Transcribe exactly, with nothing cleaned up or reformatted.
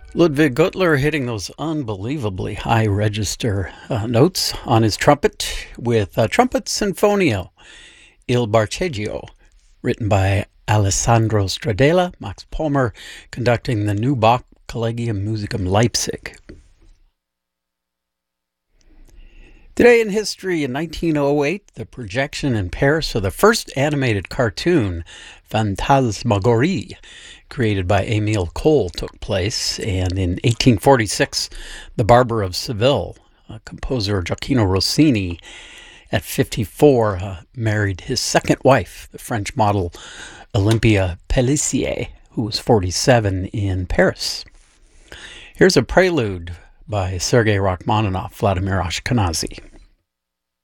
Ludwig Gutler hitting those unbelievably high register uh, notes on his trumpet with uh, Trumpet Sinfonio, Il Barcheggio, written by Alessandro Stradella, Max Palmer conducting the New Bach Collegium Musicum Leipzig. Today in history, in nineteen oh eight, the projection in Paris of the first animated cartoon, Phantasmagorie, created by Émile Cohl, took place. And in eighteen forty-six, The Barber of Seville, uh, composer Gioacchino Rossini, at fifty-four, uh, married his second wife, the French model Olympia Pellissier, who was forty-seven, in Paris. Here's a prelude by Sergei Rachmaninoff, Vladimir Ashkenazy.